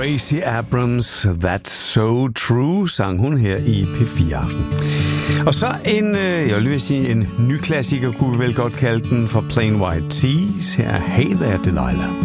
Gracie Abrams, That's So True, sang hun her i P4 Aften. Og så jeg vil sige, en ny klassiker, kunne vi vel godt kalde den, for Plain White T's. Her er Hey There Delilah.